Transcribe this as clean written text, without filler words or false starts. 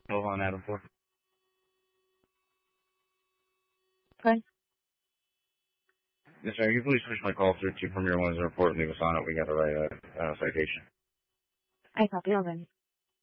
Hold on, Adam 4. Okay. Yes, sir. You please push my call through to Premier 1 report and leave us on it. We got to write a citation. I copy. Over.